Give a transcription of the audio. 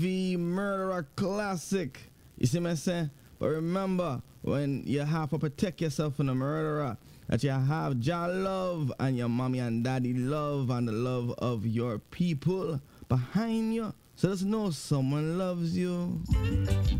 V Murderer Classic. You see me say? But remember, when you have to protect yourself from a murderer, that you have Jah love and your mommy and daddy love and the love of your people behind you. So just know someone loves you.